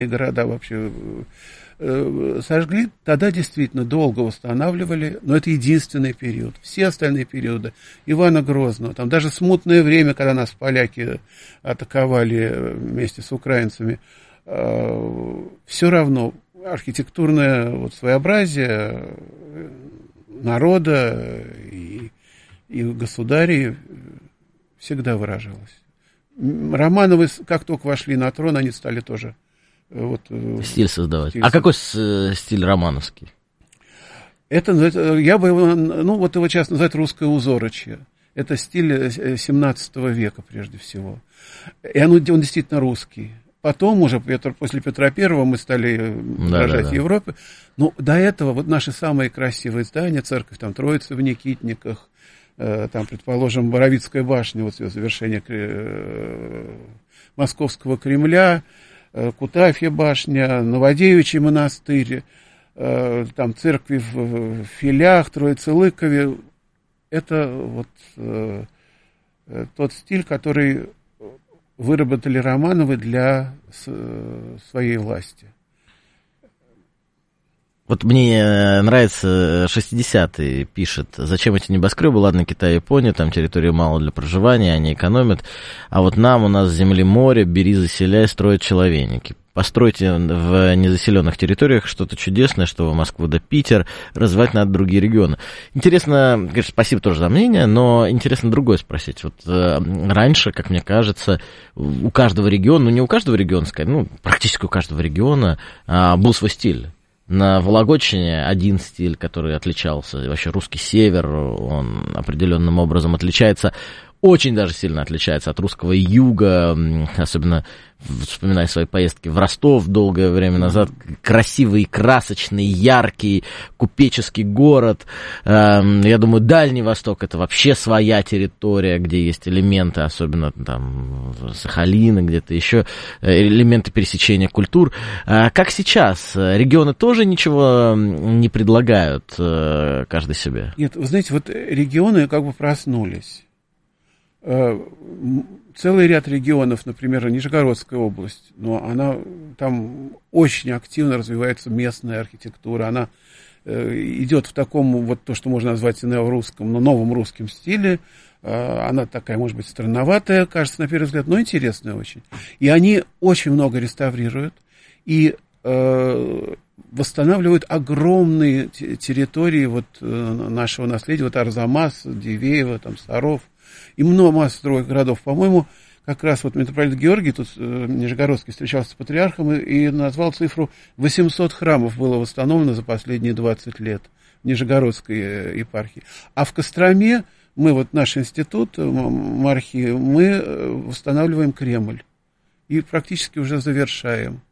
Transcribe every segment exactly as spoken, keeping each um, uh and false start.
города вообще сожгли, тогда действительно долго восстанавливали, но это единственный период. Все остальные периоды Ивана Грозного, там даже смутное время, когда нас поляки атаковали вместе с украинцами, все равно архитектурное вот своеобразие народа и, и государей всегда выражалось. Романовы, как только вошли на трон, они стали тоже вот, стиль создавать. Стиль а какой стиль романовский? Это, это, я бы его, ну, вот его часто называют русское узорочье. Это стиль семнадцатого века, прежде всего. И оно, он действительно русский. Потом уже, Петр, после Петра Первого, мы стали выражать да, да, Европе. Но до этого вот наши самые красивые здания, церковь там Троицы в Никитниках, э, там, предположим, Боровицкая башня, вот завершение э, Московского Кремля, Кутафья башня, Новодевичий монастырь, э, там церкви в, в Филях, Троице-Лыкове. Это вот э, тот стиль, который выработали Романовы для с, своей власти. Вот мне нравится, шестидесятые пишет, зачем эти небоскребы, ладно, Китай и Япония, там территории мало для проживания, они экономят, а вот нам, у нас земли море, бери, заселяй, строят человейники. Постройте в незаселенных территориях что-то чудесное, что в Москву да Питер, развивать надо другие регионы. Интересно, конечно, спасибо тоже за мнение, но интересно другое спросить. Вот э, раньше, как мне кажется, у каждого региона, ну не у каждого региона, сказать, ну практически у каждого региона э, был свой стиль. На Вологодчине один стиль, который отличался, вообще русский север, он определенным образом отличается, очень даже сильно отличается от русского юга, особенно вспоминая свои поездки в Ростов долгое время назад, красивый, красочный, яркий, купеческий город. Я думаю, Дальний Восток — это вообще своя территория, где есть элементы, особенно там Сахалина, где-то еще, элементы пересечения культур. Как сейчас? Регионы тоже ничего не предлагают каждый себе? Нет, вы знаете, вот регионы как бы проснулись. Целый ряд регионов, например, Нижегородская область, но она там очень активно развивается местная архитектура, она э, идет в таком, вот то, что можно назвать неорусском, но новом русском стиле, э, она такая, может быть, странноватая, кажется, на первый взгляд, но интересная очень. И они очень много реставрируют и э, восстанавливают огромные территории вот, э, нашего наследия, вот Арзамас, Дивеево, там, Саров, и много масс других городов. По-моему, как раз вот митрополит Георгий, тут э, Нижегородский, встречался с патриархом и, и назвал цифру восемьсот храмов было восстановлено за последние двадцать лет в Нижегородской э, епархии. А в Костроме мы, вот наш институт, Мархи, мы восстанавливаем Кремль и практически уже завершаем.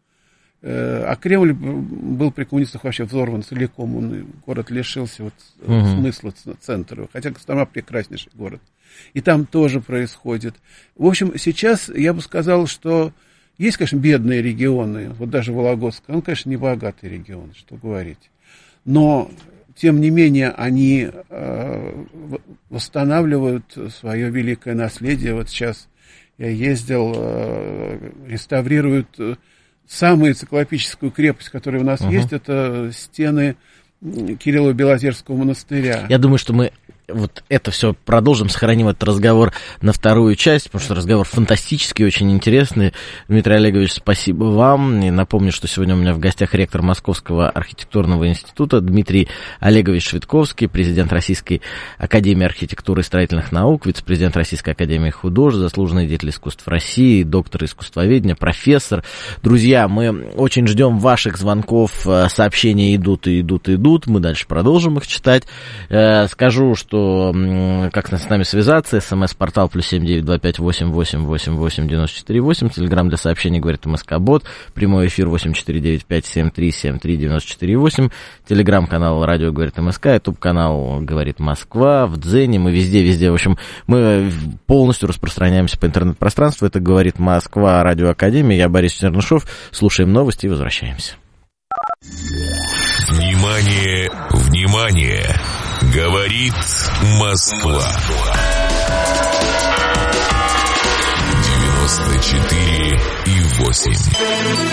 А Кремль был при коммунистах вообще взорван целиком, он, город лишился вот угу. смысла центра, хотя Кострома прекраснейший город. И там тоже происходит. В общем, сейчас я бы сказал, что есть, конечно, бедные регионы, вот даже Вологодск, он, конечно, не богатый регион, что говорить. Но, тем не менее, они э, восстанавливают свое великое наследие. Вот сейчас я ездил, э, реставрируют... Самую циклопическую крепость, которая у нас uh-huh. есть, это стены Кирилло-Белозерского монастыря. Я думаю, что мы вот это все продолжим, сохраним этот разговор на вторую часть, потому что разговор фантастический, очень интересный. Дмитрий Олегович, спасибо вам. И напомню, что сегодня у меня в гостях ректор Московского архитектурного института Дмитрий Олегович Швидковский, президент Российской академии архитектуры и строительных наук, вице-президент Российской академии художеств, заслуженный деятель искусств России, доктор искусствоведения, профессор. Друзья, мы очень ждем ваших звонков, сообщения идут и идут и идут, мы дальше продолжим их читать. Скажу, что как с нами связаться, смс-портал плюс семь девять два пять восемь восемь восемь восемь девяносто четыре восемь, телеграмм для сообщений говорит МСК-бот, прямой эфир восемь четыре девять пять семь три семь три девяносто четыре восемь, телеграм-канал радио говорит МСК, ютуб-канал говорит Москва, в Дзене, мы везде-везде, в общем, мы полностью распространяемся по интернет-пространству, это говорит Москва, радио Академия, я Борис Чернышов, слушаем новости и возвращаемся. Внимание, внимание! Говорит Москва. девяносто четыре и восемь.